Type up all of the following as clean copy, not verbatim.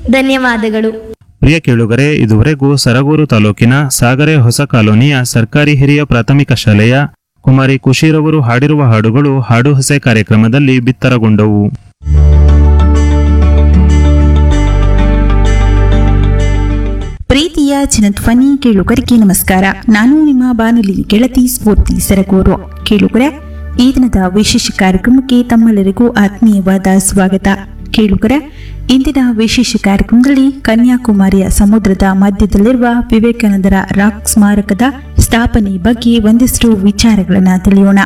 ಧನ್ಯವಾದಗಳು. ಪ್ರಿಯ ಕೇಳುಗರೆ, ಇದುವರೆಗೂ ಸರಗೂರು ತಾಲೂಕಿನ ಸಾಗರೆ ಹೊಸ ಕಾಲೋನಿಯ ಸರ್ಕಾರಿ ಹಿರಿಯ ಪ್ರಾಥಮಿಕ ಶಾಲೆಯ ಕುಮಾರಿ ಖುಷಿರವರು ಹಾಡಿರುವ ಹಾಡುಗಳು ಹಾಡು ಹೊಸೆ ಕಾರ್ಯಕ್ರಮದಲ್ಲಿ ಬಿತ್ತರಗೊಂಡವು. ಪ್ರೀತಿಯ ಜನಧ್ವನಿ ಕೇಳುಗರಿಗೆ ನಮಸ್ಕಾರ. ನಾನು ನಿಮ್ಮ ಬಾನುಲಿ ಗೆಳತಿ ಸ್ಫೂರ್ತಿ ಸರಗೂರು. ಕೇಳುಗರೆ, ಈ ದಿನದ ವಿಶೇಷ ಕಾರ್ಯಕ್ರಮಕ್ಕೆ ತಮ್ಮೆಲ್ಲರಿಗೂ ಆತ್ಮೀಯವಾದ ಸ್ವಾಗತ. ಕೇಳುಗರೆ, ಇಂದಿನ ವಿಶೇಷ ಕಾರ್ಯಕ್ರಮದಲ್ಲಿ ಕನ್ಯಾಕುಮಾರಿಯ ಸಮುದ್ರದ ಮಧ್ಯದಲ್ಲಿರುವ ವಿವೇಕಾನಂದರ ರಾಕ್ ಸ್ಮಾರಕದ ಸ್ಥಾಪನೆ ಬಗ್ಗೆ ಒಂದಿಷ್ಟು ವಿಚಾರಗಳನ್ನು ತಿಳಿಯೋಣ.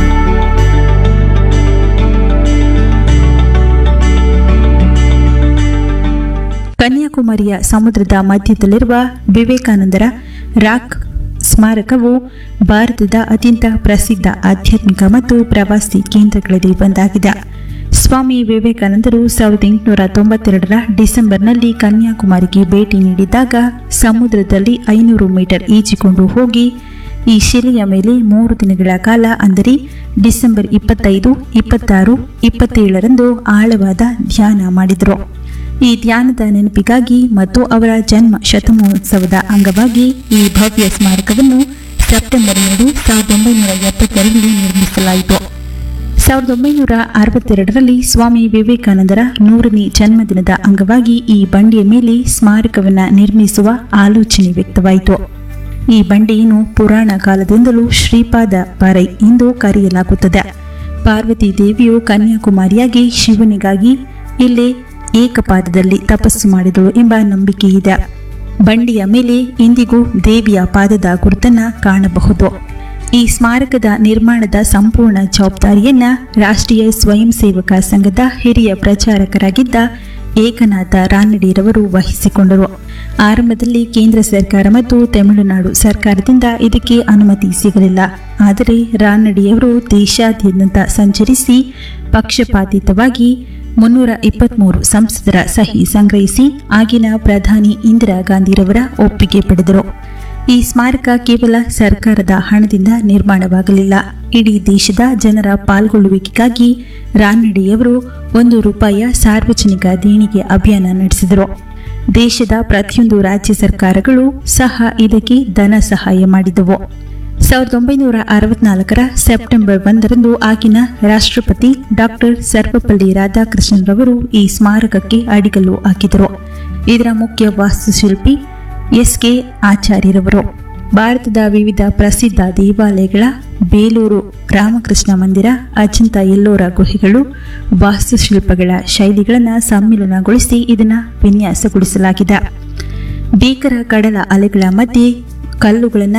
ಕನ್ಯಾಕುಮಾರಿಯ ಸಮುದ್ರದ ಮಧ್ಯದಲ್ಲಿರುವ ವಿವೇಕಾನಂದರ ರಾಕ್ ಸ್ಮಾರಕವು ಭಾರತದ ಅತ್ಯಂತ ಪ್ರಸಿದ್ಧ ಆಧ್ಯಾತ್ಮಿಕ ಮತ್ತು ಪ್ರವಾಸಿ ಕೇಂದ್ರಗಳಲ್ಲಿ ಒಂದಾಗಿದೆ. ಸ್ವಾಮಿ ವಿವೇಕಾನಂದರು 1892ರ ಡಿಸೆಂಬರ್ನಲ್ಲಿ ಕನ್ಯಾಕುಮಾರಿಗೆ ಭೇಟಿ ನೀಡಿದಾಗ ಸಮುದ್ರದಲ್ಲಿ 500 ಮೀಟರ್ ಈಜಿಕೊಂಡು ಹೋಗಿ ಈ ಶಿಲೆಯ ಮೇಲೆ 3 ದಿನಗಳ ಕಾಲ ಅಂದರೆ ಡಿಸೆಂಬರ್ 25, 26, 27ರಂದು ಆಳವಾದ ಧ್ಯಾನ ಮಾಡಿದರು. ಈ ಧ್ಯಾನದ ನೆನಪಿಗಾಗಿ ಮತ್ತು ಅವರ ಜನ್ಮ ಶತಮಾನೋತ್ಸವದ ಅಂಗವಾಗಿ ಈ ಭವ್ಯ ಸ್ಮಾರಕವನ್ನು ಸೆಪ್ಟೆಂಬರ್ 2, 1972ರಲ್ಲಿ ನಿರ್ಮಿಸಲಾಯಿತು. 1962ರಲ್ಲಿ ಸ್ವಾಮಿ ವಿವೇಕಾನಂದರ 100ನೇ ಜನ್ಮದಿನದ ಅಂಗವಾಗಿ ಈ ಬಂಡೆಯ ಮೇಲೆ ಸ್ಮಾರಕವನ್ನು ನಿರ್ಮಿಸುವ ಆಲೋಚನೆ ವ್ಯಕ್ತವಾಯಿತು. ಈ ಬಂಡೆಯನ್ನು ಪುರಾಣ ಕಾಲದಿಂದಲೂ ಶ್ರೀಪಾದ ಪಾರೈ ಎಂದು ಕರೆಯಲಾಗುತ್ತದೆ. ಪಾರ್ವತಿ ದೇವಿಯು ಕನ್ಯಾಕುಮಾರಿಯಾಗಿ ಶಿವನಿಗಾಗಿ ಇಲ್ಲೇ ಏಕಪಾದದಲ್ಲಿ ತಪಸ್ಸು ಮಾಡಿದಳು ಎಂಬ ನಂಬಿಕೆ ಇದೆ. ಬಂಡೆಯ ಮೇಲೆ ಇಂದಿಗೂ ದೇವಿಯ ಪಾದದ ಗುರುತನ್ನು ಕಾಣಬಹುದು. ಈ ಸ್ಮಾರಕದ ನಿರ್ಮಾಣದ ಸಂಪೂರ್ಣ ಜವಾಬ್ದಾರಿಯನ್ನ ರಾಷ್ಟ್ರೀಯ ಸ್ವಯಂ ಸೇವಕ ಸಂಘದ ಹಿರಿಯ ಪ್ರಚಾರಕರಾಗಿದ್ದ ಏಕನಾಥ ರಾನಡೆರವರು ವಹಿಸಿಕೊಂಡರು. ಆರಂಭದಲ್ಲಿ ಕೇಂದ್ರ ಸರ್ಕಾರ ಮತ್ತು ತಮಿಳುನಾಡು ಸರ್ಕಾರದಿಂದ ಇದಕ್ಕೆ ಅನುಮತಿ ಸಿಗಲಿಲ್ಲ. ಆದರೆ ರಾನಡೆಯವರು ದೇಶಾದ್ಯಂತ ಸಂಚರಿಸಿ ಪಕ್ಷಪಾತಿತವಾಗಿ 323 ಸಂಸದರ ಸಹಿ ಸಂಗ್ರಹಿಸಿ ಆಗಿನ ಪ್ರಧಾನಿ ಇಂದಿರಾ ಗಾಂಧಿರವರ ಒಪ್ಪಿಗೆ ಪಡೆದರು. ಈ ಸ್ಮಾರಕ ಕೇವಲ ಸರ್ಕಾರದ ಹಣದಿಂದ ನಿರ್ಮಾಣವಾಗಲಿಲ್ಲ. ಇಡೀ ದೇಶದ ಜನರ ಪಾಲ್ಗೊಳ್ಳುವಿಕೆಗಾಗಿ ರಾನಡೆಯವರು ₹1 ಸಾರ್ವಜನಿಕ ದೇಣಿಗೆ ಅಭಿಯಾನ ನಡೆಸಿದರು. ದೇಶದ ಪ್ರತಿಯೊಂದು ರಾಜ್ಯ ಸರ್ಕಾರಗಳು ಸಹ ಇದಕ್ಕೆ ಧನ ಸಹಾಯ ಮಾಡಿದವು. 1964ರ ಸೆಪ್ಟೆಂಬರ್ 1ರಂದು ಆಗಿನ ರಾಷ್ಟ್ರಪತಿ ಡಾಕ್ಟರ್ ಸರ್ವಪಲ್ಲಿ ರಾಧಾಕೃಷ್ಣನ್ ಈ ಸ್ಮಾರಕಕ್ಕೆ ಅಡಿಗಲ್ಲು ಹಾಕಿದರು. ಇದರ ಮುಖ್ಯ ವಾಸ್ತುಶಿಲ್ಪಿ ಎಸ್.ಕೆ. ಆಚಾರ್ಯರವರು. ಭಾರತದ ವಿವಿಧ ಪ್ರಸಿದ್ಧ ದೇವಾಲಯಗಳ ಬೇಲೂರು ರಾಮಕೃಷ್ಣ ಮಂದಿರ, ಅಜಂತ ಎಲ್ಲೋರ ಗುಹೆಗಳು ವಾಸ್ತುಶಿಲ್ಪಗಳ ಶೈಲಿಗಳನ್ನು ಸಮ್ಮಿಲನಗೊಳಿಸಿ ಇದನ್ನು ವಿನ್ಯಾಸಗೊಳಿಸಲಾಗಿದೆ. ಭೀಕರ ಕಡಲ ಅಲೆಗಳ ಮಧ್ಯೆ ಕಲ್ಲುಗಳನ್ನು